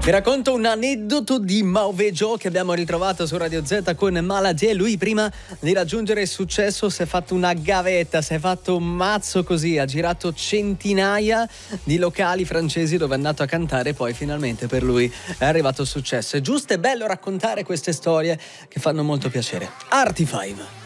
Vi racconto un aneddoto di Mauvejo che abbiamo ritrovato su Radio Z con Maladie. Lui prima di raggiungere il successo si è fatto una gavetta, si è fatto un mazzo così, ha girato centinaia di locali francesi dove è andato a cantare e poi finalmente per lui è arrivato il successo. È giusto e bello raccontare queste storie che fanno molto piacere. Arty 5.